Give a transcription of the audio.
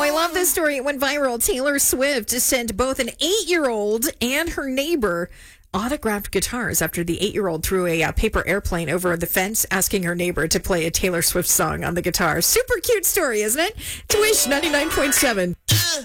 I love this story. It went viral. Taylor Swift sent both an 8-year-old and her neighbor autographed guitars after the 8-year-old threw a paper airplane over the fence, asking her neighbor to play a Taylor Swift song on the guitar. Super cute story, isn't it? It's Wish 99.7.